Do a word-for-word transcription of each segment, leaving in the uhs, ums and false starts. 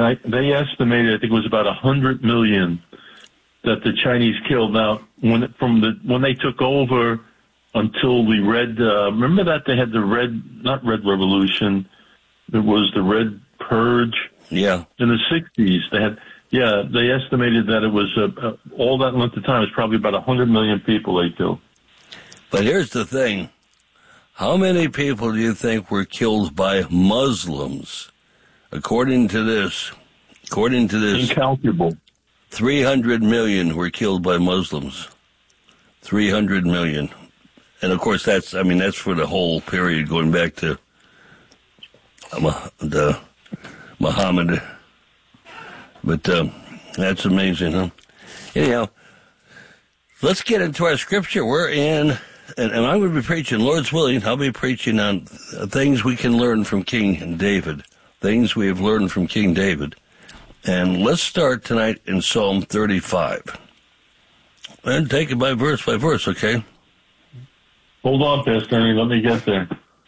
and I, they estimated, I think it was about a hundred million that the Chinese killed. Now, when from the when they took over until the Red, uh, remember that they had the Red, not Red Revolution, it was the Red Purge. Yeah. In the sixties, they had, yeah, they estimated that it was uh, uh, all that length of time. It was probably about a hundred million people they killed. But here's the thing: how many people do you think were killed by Muslims? According to this, according to this, incalculable. Three hundred million were killed by Muslims. Three hundred million, and of course that's, I mean, that's for the whole period going back to uh, the Muhammad. But um, that's amazing, huh? Anyhow, let's get into our scripture. We're in, and, and I'm going to be preaching, Lord's willing, I'll be preaching on things we can learn from King David. Things we have learned from King David. And let's start tonight in Psalm thirty-five. And take it by verse by verse, okay? Hold on, Pastor Ernie, let me get there.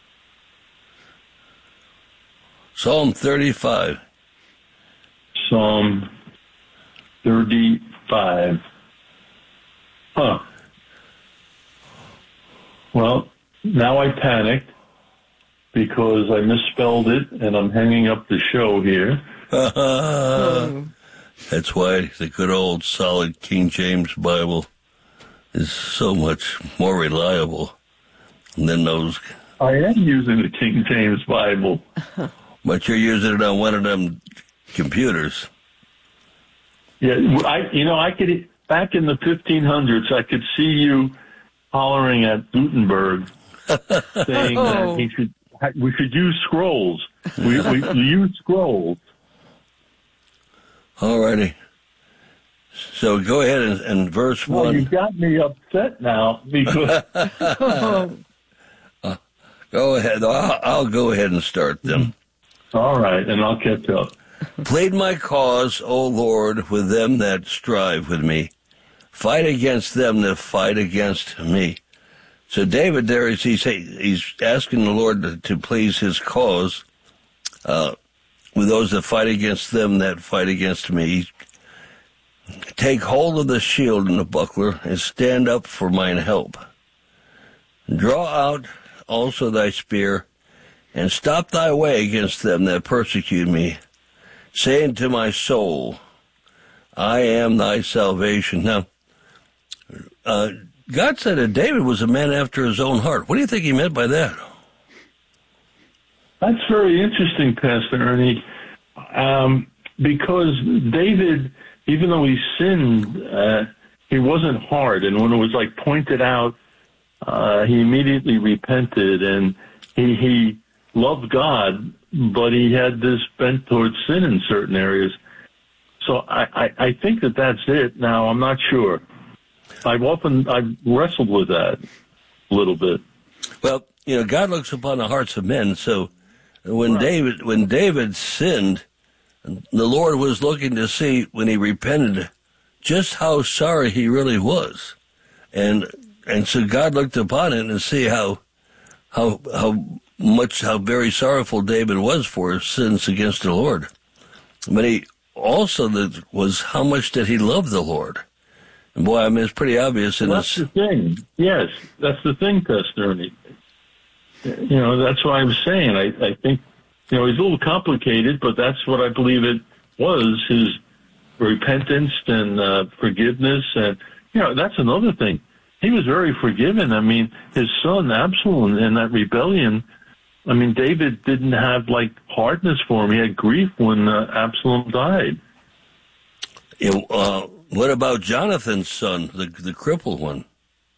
Psalm thirty-five. Psalm thirty-five. Huh. Well, now I panicked because I misspelled it, and I'm hanging up the show here. That's why the good old solid King James Bible is so much more reliable than those. I am using the King James Bible. But you're using it on one of them computers. Yeah, I, you know, I could, back in the fifteen hundreds, I could see you hollering at Gutenberg saying that he should, we should use scrolls. We, we, we use scrolls. All righty. So go ahead and, and verse well, one. You got me upset now because. uh, go ahead. I'll, I'll go ahead and start them. All right, and I'll catch up. Plead my cause, O Lord, with them that strive with me. Fight against them that fight against me. So David there is, he's, he's asking the Lord to, to please his cause uh, with those that fight against them that fight against me. Take hold of the shield and the buckler, and stand up for mine help. Draw out also thy spear, and stop thy way against them that persecute me, saying to my soul, I am thy salvation. Now, uh, God said that David was a man after his own heart. What do you think he meant by that? That's very interesting, Pastor Ernie, um, because David, even though he sinned, uh, he wasn't hard. And when it was like pointed out, uh, he immediately repented, and he, he loved God, but he had this bent towards sin in certain areas. So I, I, I think that that's it. Now, I'm not sure. I've often, I've wrestled with that a little bit. Well, you know, God looks upon the hearts of men, so when right. David, when David sinned, the Lord was looking to see when he repented just how sorry he really was. And, and so God looked upon it and see how, how, how much, how very sorrowful David was for his sins against the Lord. But he also was how much did he love the Lord. And boy, I mean, it's pretty obvious in well, that's this. the thing. Yes, that's the thing, Pastor Ernie. You know, that's what I was saying. I, I think, you know, he's a little complicated, but that's what I believe it was, his repentance and uh, forgiveness. And, you know, that's another thing. He was very forgiven. I mean, his son, Absalom, in that rebellion, I mean, David didn't have, like, hardness for him. He had grief when uh, Absalom died. It, uh, what about Jonathan's son, the the crippled one?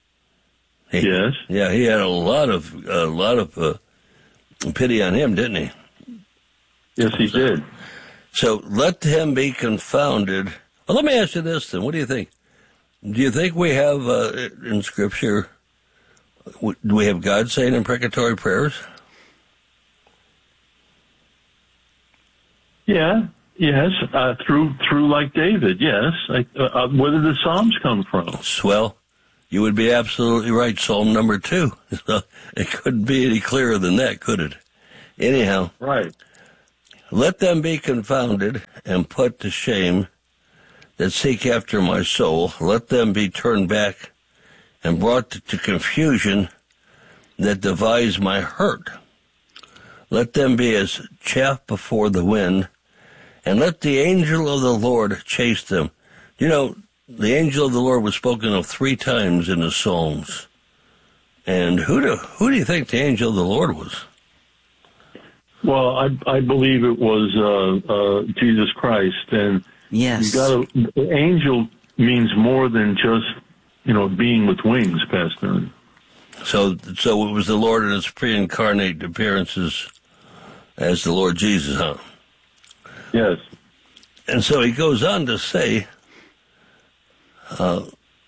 He, yes. Yeah, he had a lot of a lot of uh, pity on him, didn't he? Yes, he so, did. So let him be confounded. Well, let me ask you this then. What do you think? Do you think we have uh, in Scripture, do we have God saying imprecatory prayers? Yeah. Yes, uh, through through like David, yes. I, uh, where did the Psalms come from? Well, you would be absolutely right. Psalm number two. It couldn't be any clearer than that, could it? Anyhow. Right. Let them be confounded and put to shame that seek after my soul. Let them be turned back and brought to confusion that devise my hurt. Let them be as chaff before the wind, and let the angel of the Lord chase them. You know, the angel of the Lord was spoken of three times in the Psalms. And who do, who do you think the angel of the Lord was? Well, I, I believe it was uh, uh, Jesus Christ. And yes, you gotta, the angel means more than just, you know, being with wings, Pastor. So, so it was the Lord in his pre-incarnate appearances as the Lord Jesus, huh? Yes. And so he goes on to say, uh,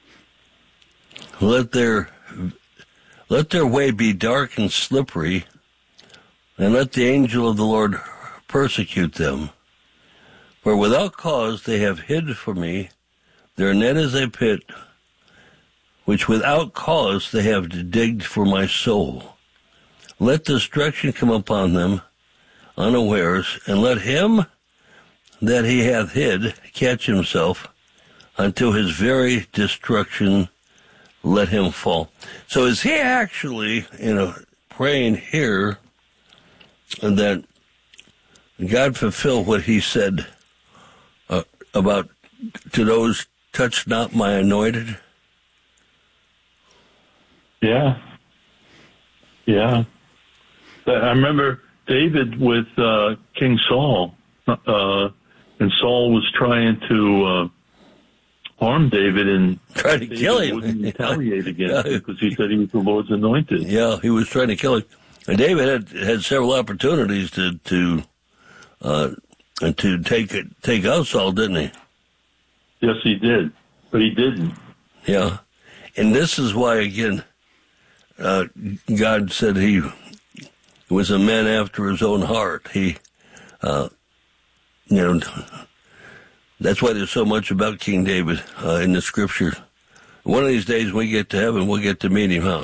let their, let their way be dark and slippery, and let the angel of the Lord persecute them. For without cause they have hid for me, their net is a pit, which without cause they have digged for my soul. Let destruction come upon them unawares, and let him that he hath hid catch himself, unto his very destruction let him fall. So is he actually, you know, praying here that God fulfill what he said uh, about to those touch not my anointed? Yeah. Yeah. I remember David with uh, King Saul, uh, and Saul was trying to uh, harm David and trying to David kill him. wouldn't retaliate against Yeah. him because he said he was the Lord's anointed. Yeah, he was trying to kill him. And David had, had several opportunities to to uh, to take it, take out Saul, didn't he? Yes, he did, but he didn't. Yeah, and this is why again, uh, God said he was a man after his own heart. He, uh, you know, that's why there's so much about King David uh, in the Scripture. One of these days, when we get to heaven, we'll get to meet him, huh?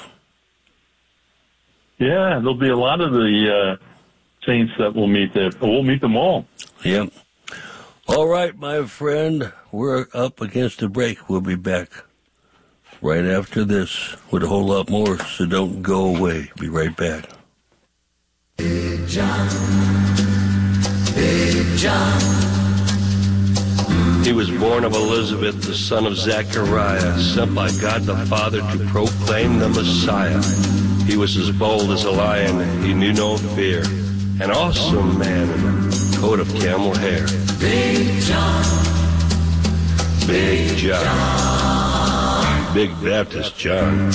Yeah, there'll be a lot of the uh, saints that will meet there. We'll meet them all. Yep. All right, my friend, we're up against the break. We'll be back right after this with a whole lot more, so don't go away. Be right back. Big John, Big John. He was born of Elizabeth, the son of Zechariah, sent by God the Father to proclaim the Messiah. He was as bold as a lion, he knew no fear, an awesome man in a coat of camel hair. Big John, Big John, Big Baptist John.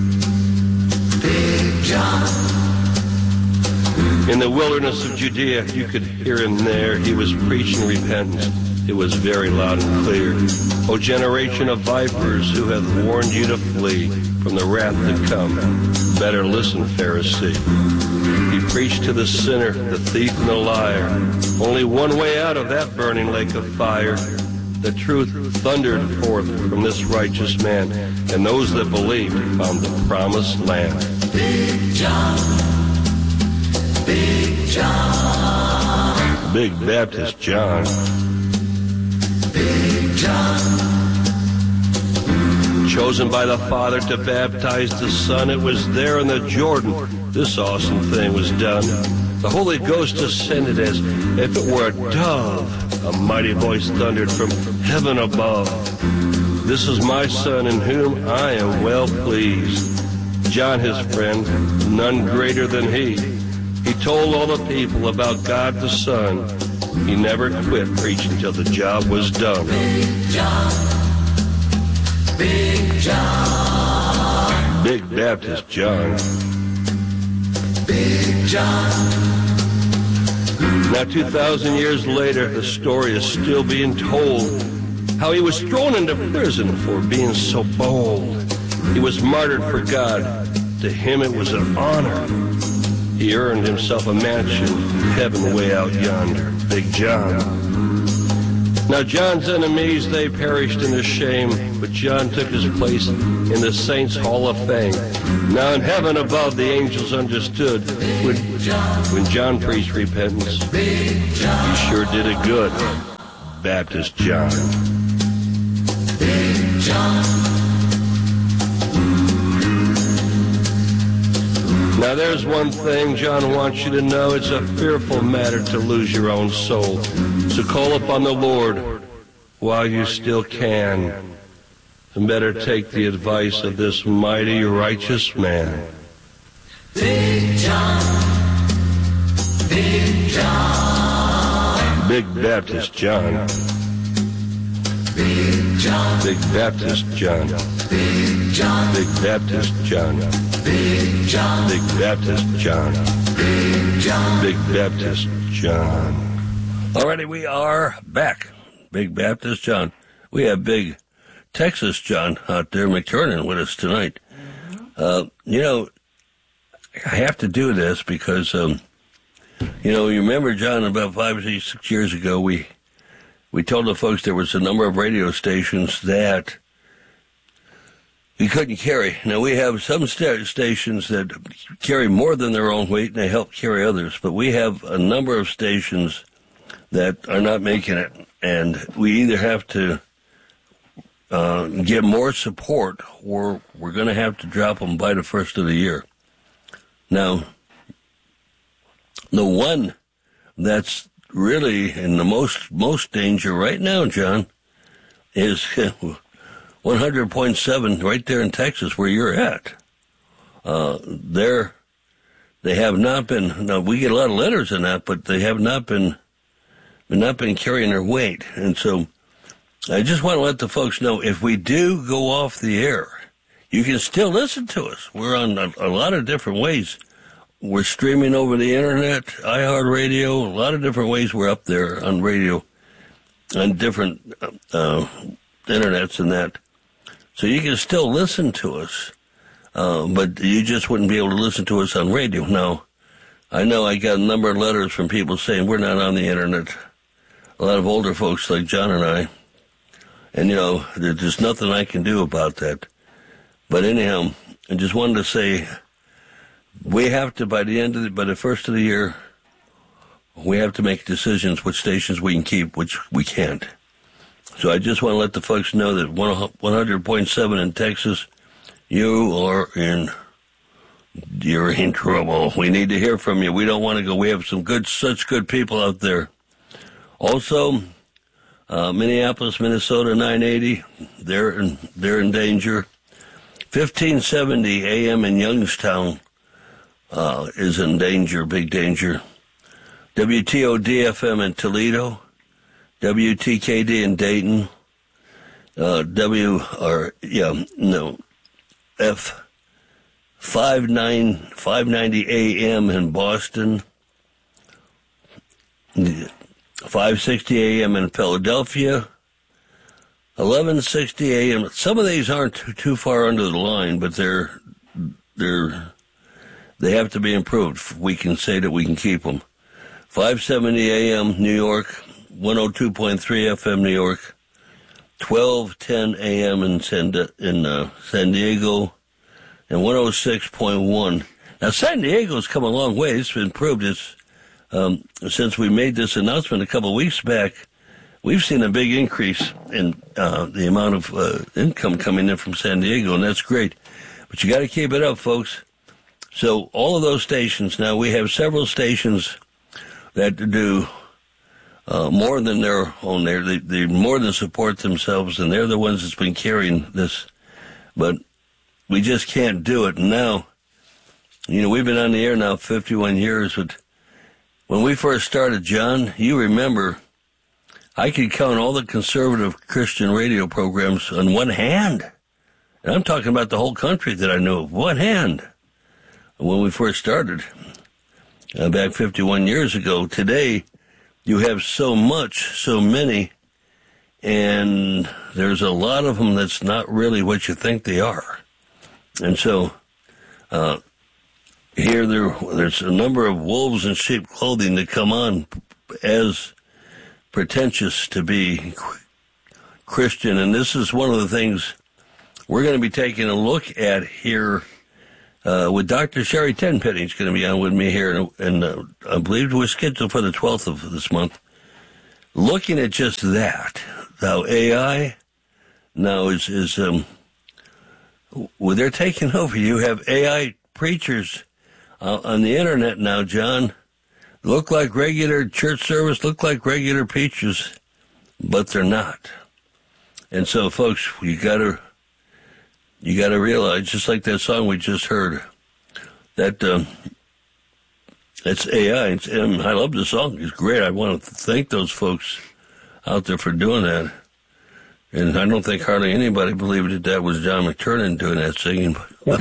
Big John. In the wilderness of Judea, you could hear him there. He was preaching repentance. It was very loud and clear. O generation of vipers, who hath warned you to flee from the wrath to come? Better listen, Pharisee. He preached to the sinner, the thief, and the liar. Only one way out of that burning lake of fire. The truth thundered forth from this righteous man, and those that believed found the promised land. Big John, Big John, Big Baptist John. Big John. Chosen by the Father to baptize the Son, it was there in the Jordan this awesome thing was done. The Holy Ghost descended as if it were a dove. A mighty voice thundered from heaven above. This is my Son in whom I am well pleased. John, his friend, none greater than he. He told all the people about God the Son. He never quit preaching till the job was done. Big John, Big John, Big Baptist John. Big John. Now two thousand years later, the story is still being told. How he was thrown into prison for being so bold. He was martyred for God. To him it was an honor. He earned himself a mansion in heaven way out yonder. Big John. Now John's enemies, they perished in his shame, but John took his place in the saints' hall of fame. Now in heaven above, the angels understood when, when John preached repentance. He sure did it good, Baptist John. Big John. Now there's one thing John wants you to know. It's a fearful matter to lose your own soul. So call upon the Lord while you still can. And better take the advice of this mighty righteous man. Big John. Big John. Big Baptist John. Big John. Big Baptist John. Big John. Big Baptist John. Big John. Big Baptist John. Big John. Big Baptist John. Alrighty, we are back. Big Baptist John. We have Big Texas John out there, McTurnan, with us tonight. Uh, you know, I have to do this because, um, you know, you remember, John, about five or six years ago, we we told the folks there was a number of radio stations that we couldn't carry. Now, we have some st- stations that carry more than their own weight, and they help carry others. But we have a number of stations that are not making it, and we either have to uh, get more support, or we're going to have to drop them by the first of the year. Now, the one that's really in the most most danger right now, John, is one hundred point seven right there in Texas where you're at. Uh, they're, they have not been, now we get a lot of letters in that, but they have not been, not been carrying their weight. And so I just want to let the folks know, if we do go off the air, you can still listen to us. We're on a, a lot of different ways. We're streaming over the internet, iHeartRadio, a lot of different ways we're up there on radio, on different uh, internets and that. So you can still listen to us, uh, but you just wouldn't be able to listen to us on radio. Now, I know I got a number of letters from people saying we're not on the internet. A lot of older folks like John and I. And, you know, there's just nothing I can do about that. But anyhow, I just wanted to say, we have to, by the end of the, by the first of the year, we have to make decisions which stations we can keep, which we can't. So I just want to let the folks know that one hundred point seven in Texas, you are in, you're in trouble. We need to hear from you. We don't want to go. We have some good, such good people out there. Also, uh, Minneapolis, Minnesota, nine eighty, they're in, they're in danger. fifteen seventy A M in Youngstown, Uh, is in danger, big danger. W T O D F M in Toledo, W T K D in Dayton, uh, W, or, yeah, no, F five ninety A M in Boston, five sixty A M in Philadelphia, eleven sixty A M. Some of these aren't too, too far under the line, but they're, they're, they have to be improved. We can say that we can keep them. five seventy A M New York, one oh two point three F M New York, twelve ten A M in San, in uh, San Diego, and one oh six point one. Now, San Diego's come a long way. It's improved. It's, um, since we made this announcement a couple of weeks back, we've seen a big increase in uh, the amount of uh, income coming in from San Diego, and that's great. But you got to keep it up, folks. So all of those stations, now we have several stations that do uh, more than their own. There, they, they more than support themselves, and they're the ones that's been carrying this. But we just can't do it. And now, you know, we've been on the air now fifty-one years, but when we first started, John, you remember, I could count all the conservative Christian radio programs on one hand. And I'm talking about the whole country that I know of, one hand. When we first started, uh, back fifty-one years ago. Today, you have so much, so many, and there's a lot of them that's not really what you think they are. And so, uh, here there, there's a number of wolves in sheep clothing that come on as pretentious to be Christian, and this is one of the things we're going to be taking a look at here uh, with Doctor Sherry Tenpenny. Is going to be on with me here, and, and uh, I believe we're scheduled for the twelfth of this month. Looking at just that, how A I now is, is um, well, they're taking over. You have A I preachers uh, on the internet now, John, look like regular church service, look like regular preachers, but they're not. And so, folks, you gotta, you gotta realize, just like that song we just heard, that um, it's A I. It's, and I love the song; it's great. I want to thank those folks out there for doing that. And I don't think hardly anybody believed that that was John McTernan doing that singing.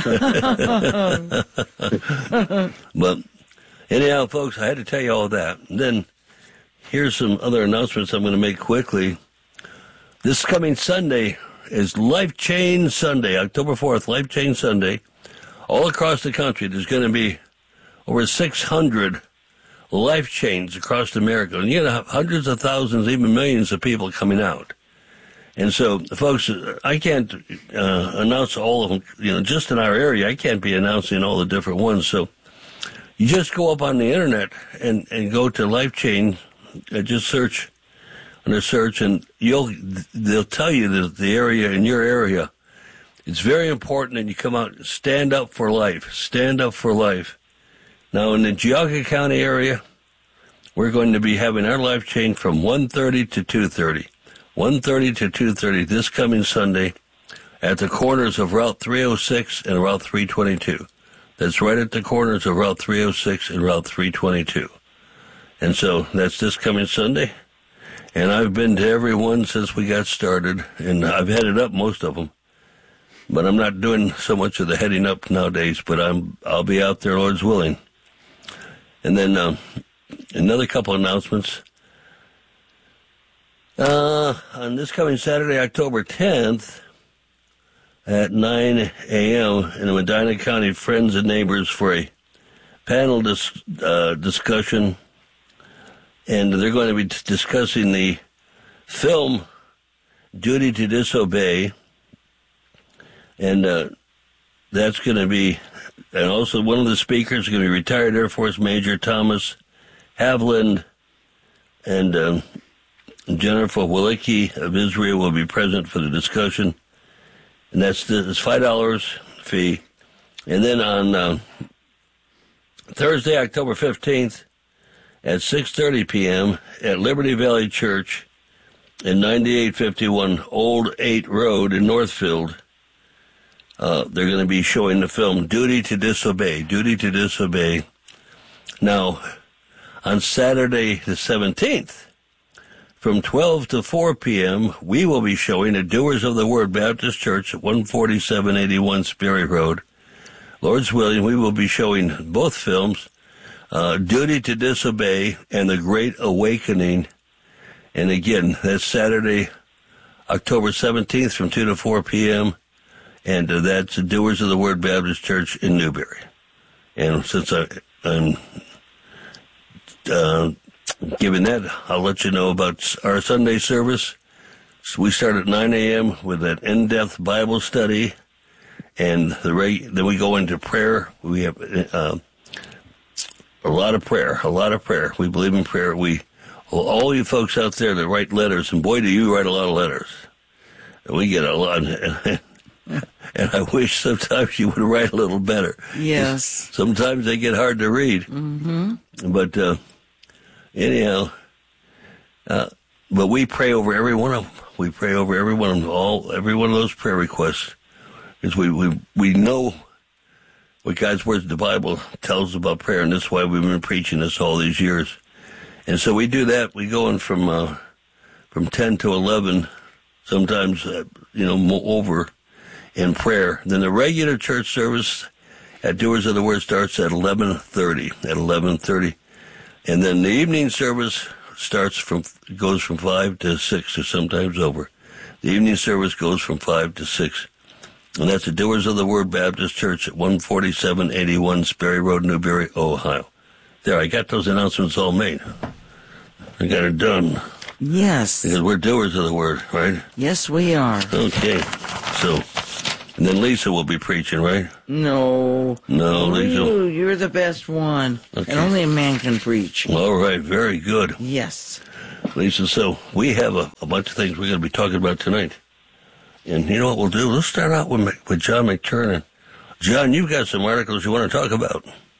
But anyhow, folks, I had to tell you all that. And then here's some other announcements I'm going to make quickly. This coming Sunday is Life Change Sunday, October fourth, Life Change Sunday. All across the country, there's going to be over six hundred life chains across America. And you have hundreds of thousands, even millions of people coming out. And so, folks, I can't uh, announce all of them, you know, just in our area. I can't be announcing all the different ones. So you just go up on the internet and, and go to Life Chain, uh, just search under search, and you'll they'll tell you that the area in your area. It's very important that you come out and stand up for life. Stand up for life. Now, in the Geauga County area, we're going to be having our Life Chain from one thirty to two thirty. one thirty to two thirty this coming Sunday at the corners of Route three oh six and Route three twenty-two. That's right at the corners of Route three oh six and Route three twenty-two. And so that's this coming Sunday. And I've been to every one since we got started, and I've headed up most of them. But I'm not doing so much of the heading up nowadays, but I'm, I'll be out there, Lord's willing. And then uh, another couple announcements. Uh, on this coming Saturday, October tenth, at nine a.m. in the Medina County Friends and Neighbors for a panel dis- uh, discussion, and they're going to be t- discussing the film Duty to Disobey, and uh, that's going to be, and also one of the speakers is going to be retired Air Force Major Thomas Havland, and um, Jennifer Walicki of Israel will be present for the discussion, and that's the it's five dollars fee. And then on uh, Thursday, October fifteenth, at six thirty p.m. at Liberty Valley Church in ninety-eight fifty-one Old eight Road in Northfield, uh, they're going to be showing the film Duty to Disobey. Duty to Disobey. Now, on Saturday the seventeenth, from twelve to four p.m., we will be showing at Doers of the Word Baptist Church at one forty-seven eighty-one Sperry Road. Lord's willing, we will be showing both films, uh, Duty to Disobey and The Great Awakening. And again, that's Saturday, October seventeenth from two to four p.m., and uh, that's Doers of the Word Baptist Church in Newberry. And since I, I'm uh, giving that, I'll let you know about our Sunday service. So we start at nine a.m. with an in-depth Bible study, and the reg- then we go into prayer. We have uh, a lot of prayer, a lot of prayer. We believe in prayer. We, well, all you folks out there that write letters, and boy, do you write a lot of letters. We get a lot, and I wish sometimes you would write a little better. Yes. Sometimes they get hard to read. Mm-hmm. But uh, anyhow, uh, but we pray over every one of them. We pray over every one of them, all every one of those prayer requests, because we we we know what God's Word, the Bible, tells about prayer, and that's why we've been preaching this all these years. And so we do that. We go in from uh, from ten to eleven, sometimes uh, you know more over in prayer. Then the regular church service at Doers of the Word starts at eleven thirty. At eleven thirty, and then the evening service starts from goes from five to six, or sometimes over. The evening service goes from five to six, and that's the Doers of the Word Baptist Church at one forty-seven eighty-one Sperry Road, Newberry, Ohio. There, I got those announcements all made. I got it done. Yes. Because we're doers of the word, right? Yes, we are. Okay. So, and then Lisa will be preaching, right? No. No, Only Lisa. you. You're the best one. Okay. And only a man can preach. All right. Very good. Yes. Lisa, so we have a, a bunch of things we're going to be talking about tonight. And you know what we'll do? Let's start out with, with John McTernan. John, you've got some articles you want to talk about.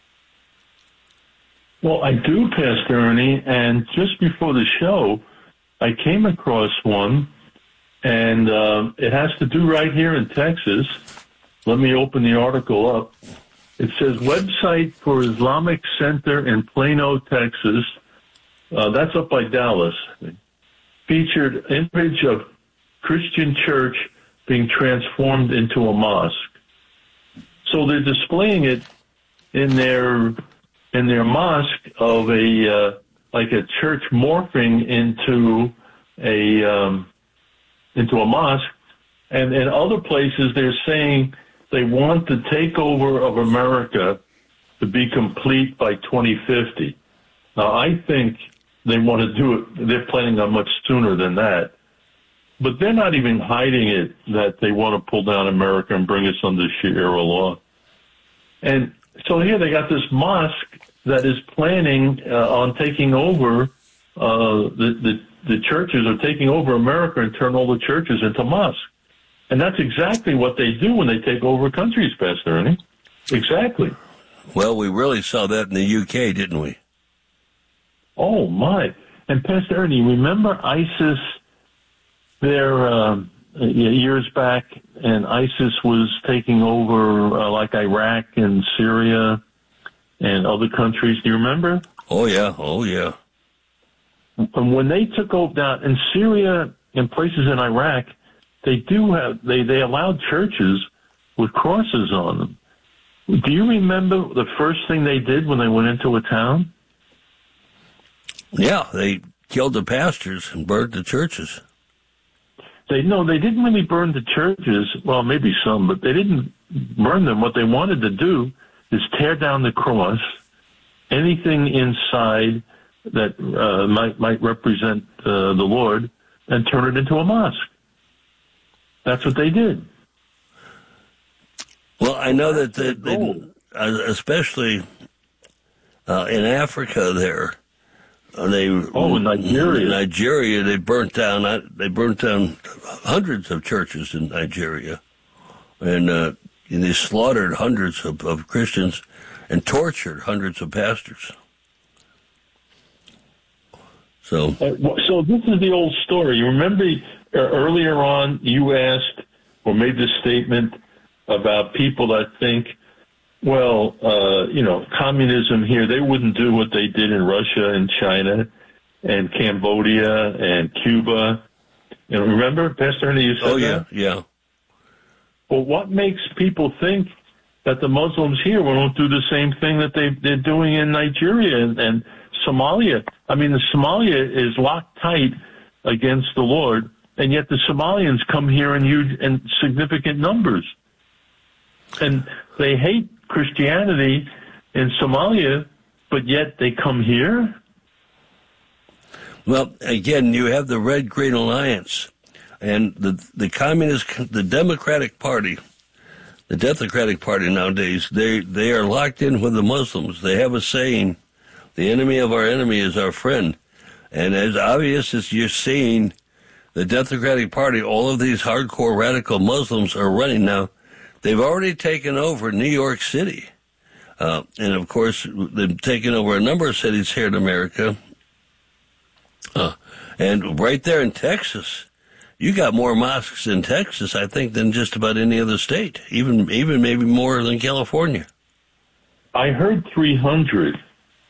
Well, I do, Pastor Ernie, and just before the show, I came across one, and uh, it has to do right here in Texas. Let me open the article up. It says, website for Islamic Center in Plano, Texas. Uh, that's up by Dallas. Featured image of Christian church being transformed into a mosque. So they're displaying it in their in their mosque of a uh, like a church morphing into a um, into a mosque, and in other places they're saying they want the takeover of America to be complete by twenty fifty. Now I think they want to do it. They're planning on much sooner than that. But they're not even hiding it that they want to pull down America and bring us under Sharia law. And so here they got this mosque that is planning uh, on taking over uh, the, the the churches, or taking over America and turn all the churches into mosques. And that's exactly what they do when they take over countries, Pastor Ernie. Exactly. Well, we really saw that in the U K, didn't we? Oh, my. And Pastor Ernie, remember ISIS there uh, years back, and ISIS was taking over uh, like Iraq and Syria and other countries. Do you remember? Oh, yeah. Oh, yeah. And when they took over down in Syria and places in Iraq, they do have, they, they allowed churches with crosses on them. Do you remember the first thing they did when they went into a town? Yeah, they killed the pastors and burned the churches. They no, they didn't really burn the churches. Well, maybe some, but they didn't burn them. What they wanted to do is tear down the cross, anything inside that uh, might might represent uh, the Lord, and turn it into a mosque. That's what they did. Well, I know that they, they especially uh, in Africa there. Uh, they oh in Nigeria. In Nigeria, they burnt down. They burnt down hundreds of churches in Nigeria, and, uh, and they slaughtered hundreds of, of Christians and tortured hundreds of pastors. So, uh, so this is the old story. You remember uh, earlier on, you asked or made this statement about people that think, well, uh, you know, communism here, they wouldn't do what they did in Russia and China and Cambodia and Cuba. You know, remember, Pastor Ernie, you said oh, yeah, that? yeah. Well, what makes people think that the Muslims here won't do the same thing that they, they're doing in Nigeria and, and Somalia? I mean, the Somalia is locked tight against the Lord, and yet the Somalians come here in huge and significant numbers. And they hate Christianity in Somalia, but yet they come here? Well, again, you have the Red Green Alliance and the the Communist, the Democratic Party, the Democratic Party nowadays, they, they are locked in with the Muslims. They have a saying, the enemy of our enemy is our friend. And as obvious as you're seeing, the Democratic Party, all of these hardcore radical Muslims are running now. They've already taken over New York City. Uh, and, of course, they've taken over a number of cities here in America. Uh, and right there in Texas, you got more mosques in Texas, I think, than just about any other state, even even maybe more than California. I heard three hundred.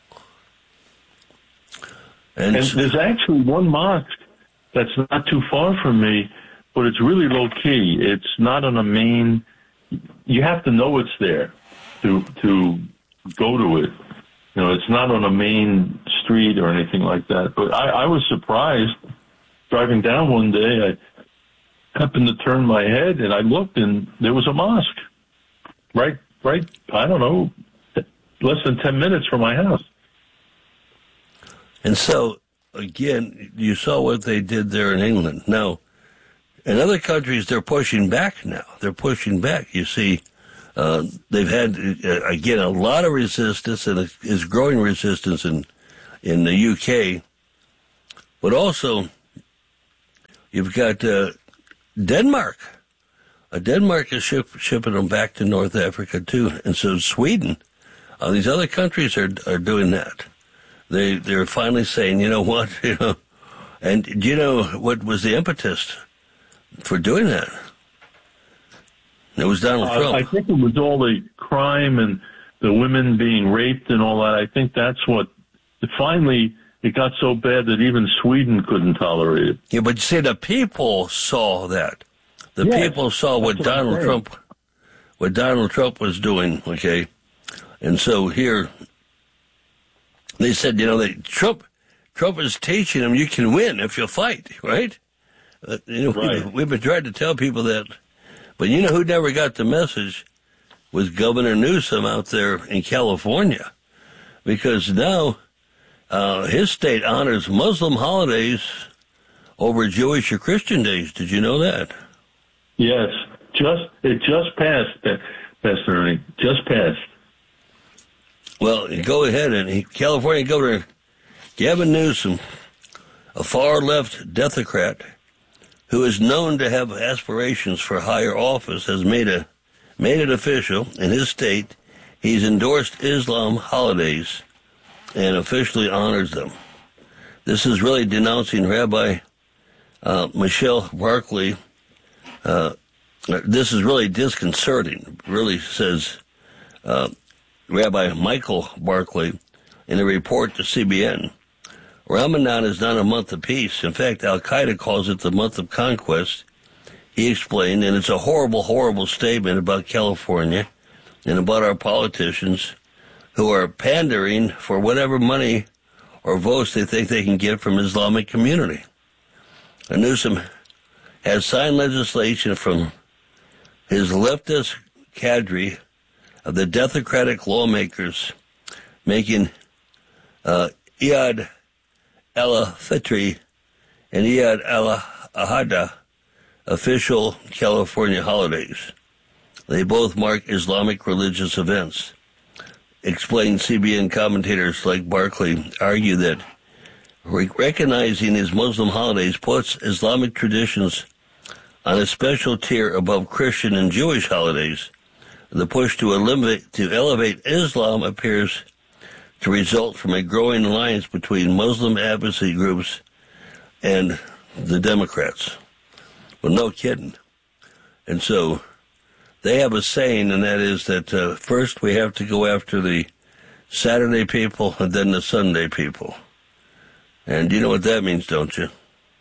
And, and there's actually one mosque that's not too far from me, but it's really low-key. It's not on a main... You have to know it's there to to go to it. You know, it's not on a main street or anything like that. But I, I was surprised driving down one day. I happened to turn my head and I looked, and there was a mosque right, right. I don't know, less than ten minutes from my house. And so, again, you saw what they did there in England. Now, in other countries, they're pushing back now. They're pushing back. You see, uh, they've had, uh, again, a lot of resistance, and is growing resistance in, in the U K. But also, you've got uh, Denmark. Uh, Denmark is ship, shipping them back to North Africa, too. And so Sweden, uh, these other countries are are doing that. They, they're finally saying, you know what, you know, and do you know what was the impetus for doing that? It was Donald Uh, Trump. I think it was all the crime and the women being raped and all that. I think that's what, finally, it got so bad that even Sweden couldn't tolerate it. Yeah, but you see, the people saw that. The Yes, people saw what that's what I'm Donald saying. Trump, what Donald Trump was doing, okay? And so here, they said, you know, that Trump, Trump is teaching them you can win if you fight, right? Uh, you know, Right. we've, we've been trying to tell people that. But you know who never got the message was Governor Newsom out there in California. Because now uh, his state honors Muslim holidays over Jewish or Christian days. Did you know that? Yes, just it just passed, uh, Pastor Ernie. Just passed. Well, go ahead, and he, California Governor Gavin Newsom, a far-left Democrat who is known to have aspirations for higher office, has made a made it official in his state. He's endorsed Islam holidays and officially honors them. This is really denouncing Rabbi uh, Michelle Barkley. Uh, this is really disconcerting, really, says uh, Rabbi Michael Barkley in a report to C B N. Ramadan is not a month of peace. In fact, Al-Qaeda calls it the month of conquest. He explained, and it's a horrible, horrible statement about California and about our politicians who are pandering for whatever money or votes they think they can get from Islamic community. And Newsom has signed legislation from his leftist cadre of the Democratic lawmakers making uh, Eid al-Fitr and Eid al-Adha official California holidays. They both mark Islamic religious events. Explained C B N commentators like Barkley argue that recognizing these Muslim holidays puts Islamic traditions on a special tier above Christian and Jewish holidays. The push to eliminate, to elevate Islam appears to result from a growing alliance between Muslim advocacy groups and the Democrats. Well, no kidding. And so they have a saying, and that is that uh, first we have to go after the Saturday people and then the Sunday people. And you know what that means, don't you?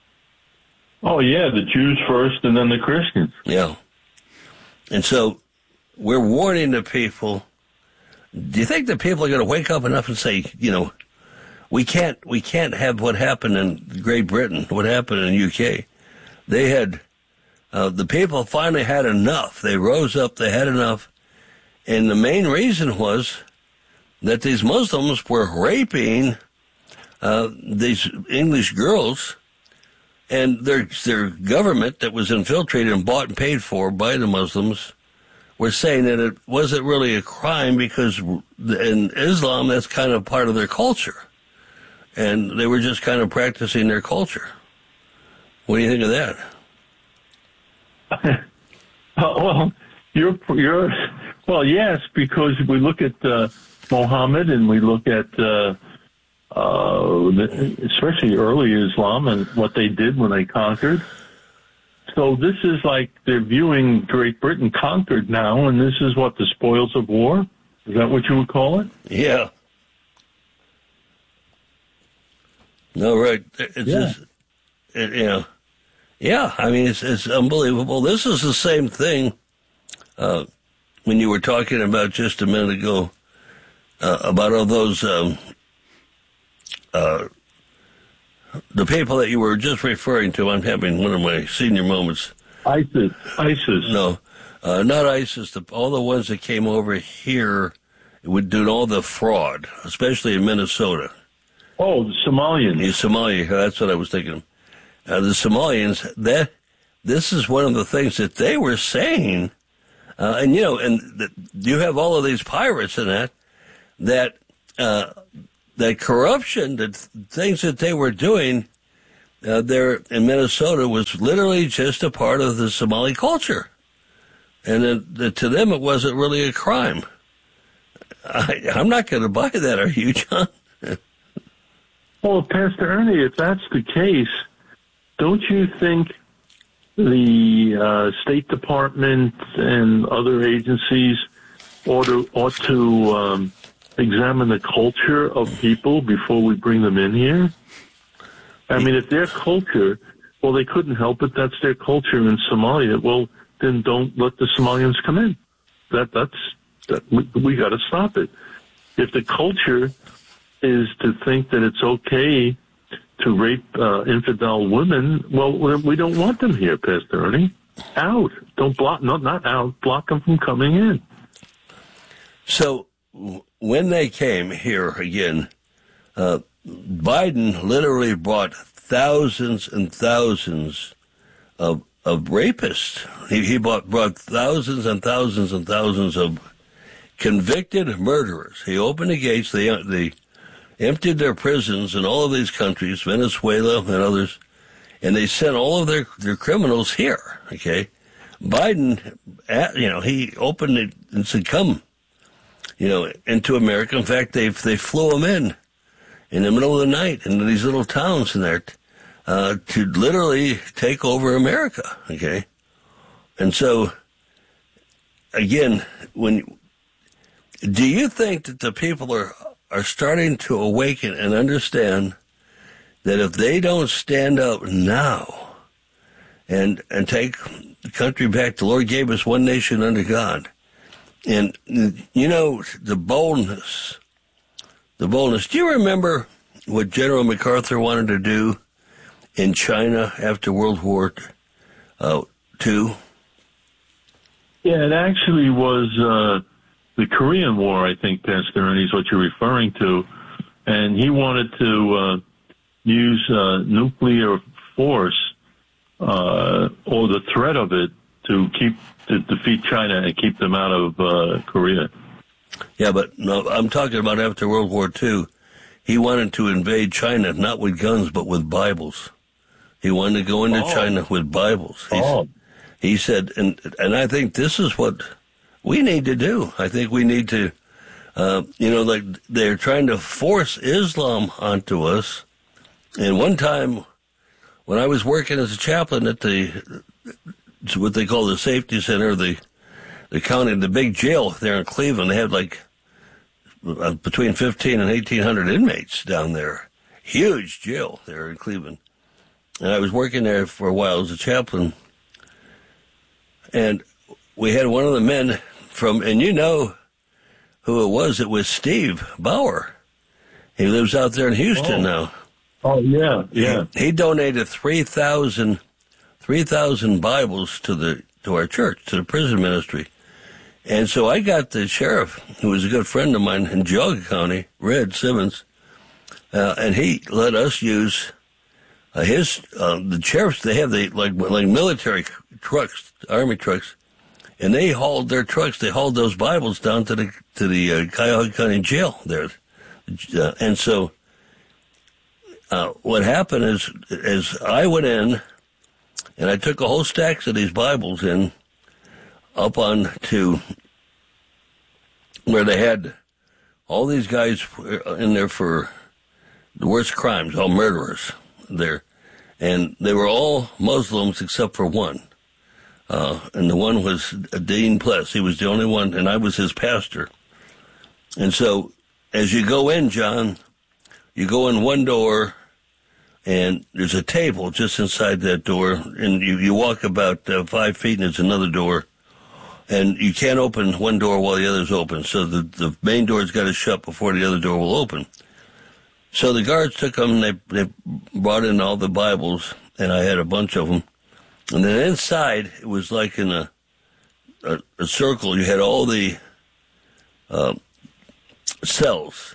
Oh, yeah, the Jews first and then the Christians. Yeah. And so we're warning the people. Do you think the people are going to wake up enough and say, you know, we can't we can't have what happened in Great Britain, what happened in the U K? They had, uh, the people finally had enough. They rose up, they had enough. And the main reason was that these Muslims were raping uh, these English girls, and their their government that was infiltrated and bought and paid for by the Muslims were saying that it wasn't really a crime because in Islam that's kind of part of their culture. And they were just kind of practicing their culture. What do you think of that? Uh, well, you're, you're, well, yes, because we look at uh, Muhammad and we look at, uh, uh, the, especially early Islam and what they did when they conquered. So this is like they're viewing Great Britain conquered now, and this is what, the spoils of war? Is that what you would call it? Yeah. No, right. It's Yeah. just, it, you know, yeah, I mean, it's it's unbelievable. This is the same thing uh, when you were talking about just a minute ago uh, about all those, um, uh, the people that you were just referring to. I'm having one of my senior moments. ISIS. ISIS. No, uh, not ISIS. The, all the ones that came over here would do all the fraud, especially in Minnesota. Oh, the Somalians. The Somalia, that's what I was thinking. Uh, the Somalians, that this is one of the things that they were saying, uh, and you know, and the, you have all of these pirates in that, that uh, that corruption, that things that they were doing uh, there in Minnesota was literally just a part of the Somali culture, and that, that to them it wasn't really a crime. I, I'm not going to buy that, are you, John? Well, Pastor Ernie, if that's the case, don't you think the uh, State Department and other agencies ought to, ought to um, examine the culture of people before we bring them in here? I mean, if their culture, well, they couldn't help it. That's their culture in Somalia. Well, then don't let the Somalians come in. That that's that we, we got to stop it. If the culture is to think that it's okay to rape uh, infidel women, well, we don't want them here, Pastor Ernie. Out. Don't block, no, not out, block them from coming in. So when they came here again, uh, Biden literally brought thousands and thousands of of rapists. He, he brought, brought thousands and thousands and thousands of convicted murderers. He opened the gates. They, they emptied their prisons in all of these countries, Venezuela and others, and they sent all of their, their criminals here, okay? Biden, you know, he opened it and said, come, you know, into America. In fact, they they flew them in in the middle of the night into these little towns in there uh, to literally take over America, okay? And so, again, when do you think that the people are are starting to awaken and understand that if they don't stand up now and and take the country back, the Lord gave us one nation under God. And, you know, the boldness, the boldness. Do you remember what General MacArthur wanted to do in China after World War uh, Two? Yeah, it actually was uh, the Korean War, I think, Pastor Ernie, is what you're referring to. And he wanted to uh, use uh, nuclear force uh, or the threat of it to keep to defeat China and keep them out of uh, Korea. Yeah, but no, I'm talking about after World War Two. He wanted to invade China, not with guns, but with Bibles. He wanted to go into oh. China with Bibles. He's, oh. He said, and and I think this is what we need to do. I think we need to, uh, you know, like they're trying to force Islam onto us. And one time, when I was working as a chaplain at the, what they call the safety center, the the county, the big jail there in Cleveland, they had like uh, between fifteen and eighteen hundred inmates down there. Huge jail there in Cleveland. And I was working there for a while as a chaplain. And we had one of the men from, and you know who it was, it was Steve Bauer. He lives out there in Houston oh. now. Oh, yeah, yeah. He, he donated three thousand Bibles to the to our church, to the prison ministry. And so I got the sheriff, who was a good friend of mine in Geauga County, Red Simmons, uh, and he let us use uh, his, uh, the sheriffs, they have the, like, like military trucks, army trucks, and they hauled their trucks, they hauled those Bibles down to the, to the uh, Cuyahoga County jail there. Uh, and so, uh, what happened is, is I went in, and I took a whole stacks of these Bibles in, up on to where they had all these guys in there for the worst crimes, all murderers there. And they were all Muslims except for one. Uh, and the one was Dean Pless. He was the only one, and I was his pastor. And so as you go in, John, you go in one door, and there's a table just inside that door, and you, you walk about uh, five feet, and there's another door. And you can't open one door while the other's open, so the, the main door's got to shut before the other door will open. So the guards took them, and they, they brought in all the Bibles, and I had a bunch of them. And then inside, it was like in a, a, a circle. You had all the uh, cells,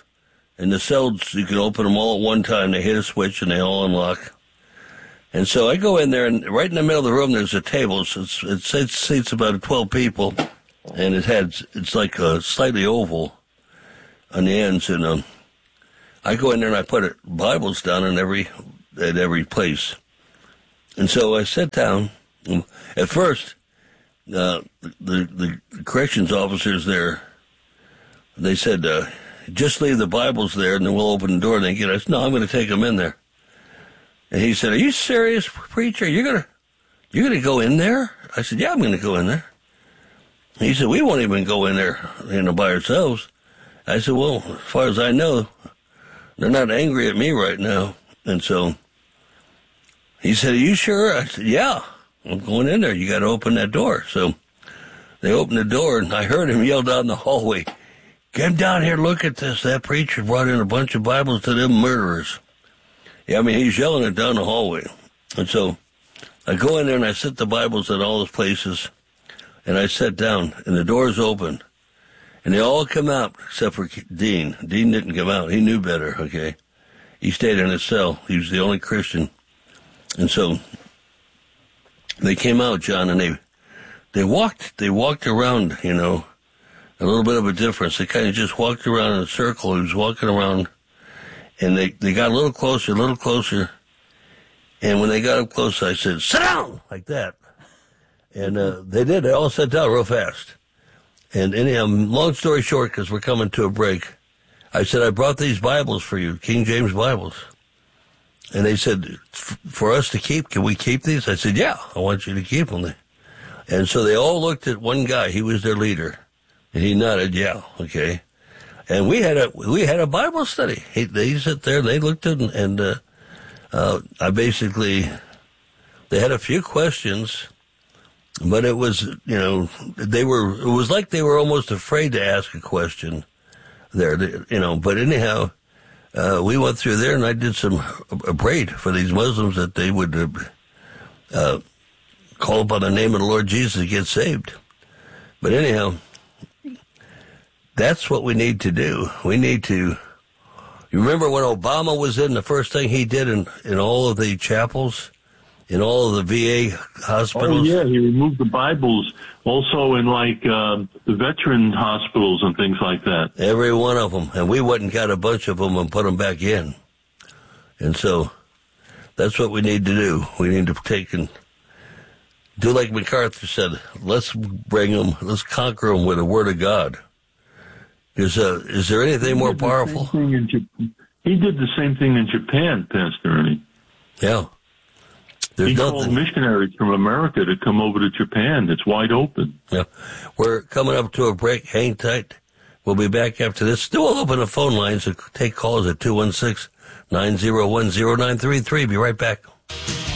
And the cells, you can open them all at one time. They hit a switch and they all unlock. And so I go in there, and right in the middle of the room, there's a table. So it's, it's, it seats about twelve people, and it had, it's like a slightly oval on the ends. And um, I go in there and I put Bibles down in every at every place. And so I sat down. At first, uh, the the corrections officers there, they said, uh, just leave the Bibles there, and then we'll open the door and they get us. No, I'm going to take them in there. And he said, are you serious, preacher? You're going to you're gonna go in there? I said, yeah, I'm going to go in there. He said, we won't even go in there, you know, by ourselves. I said, well, as far as I know, they're not angry at me right now. And so he said, are you sure? I said, yeah, I'm going in there. You got to open that door. So they opened the door, and I heard him yell down the hallway, come down here, look at this. That preacher brought in a bunch of Bibles to them murderers. Yeah, I mean, he's yelling it down the hallway. And so I go in there, and I set the Bibles at all those places, and I sat down, and the doors open, and they all come out except for Dean. Dean didn't come out. He knew better, okay? He stayed in his cell. He was the only Christian. And so they came out, John, and they they walked they walked around, you know, a little bit of a difference. They kind of just walked around in a circle. He was walking around, and they, they got a little closer, a little closer. And when they got up close, I said, sit down, like that. And uh, they did. They all sat down real fast. And anyhow, long story short, because we're coming to a break, I said, I brought these Bibles for you, King James Bibles. And they said, for us to keep, can we keep these? I said, yeah, I want you to keep them. And so they all looked at one guy. He was their leader. And he nodded, yeah, okay. And we had a we had a Bible study. He, they sat there, and they looked at, and, and uh, uh, I basically, they had a few questions. But it was, you know, they were, it was like they were almost afraid to ask a question there, you know. But anyhow, uh, we went through there, and I did some, a prayed for these Muslims that they would uh, uh, call upon the name of the Lord Jesus to get saved. But anyhow, that's what we need to do. We need to, you remember when Obama was in, the first thing he did in, in all of the chapels? In all of the V A hospitals? Oh, yeah, he removed the Bibles also in, like, uh, the veteran hospitals and things like that. Every one of them. And we went and got a bunch of them and put them back in. And so that's what we need to do. We need to take and do like MacArthur said, let's bring them, let's conquer them with the Word of God. Is, uh, is there anything more powerful? In Japan. He did the same thing in Japan, Pastor Ernie. Yeah. There's he nothing. called missionaries from America to come over to Japan. It's wide open. Yeah. We're coming up to a break. Hang tight. We'll be back after this. Still open the phone lines. So take calls at two one six, nine zero one, zero nine three three. Be right back.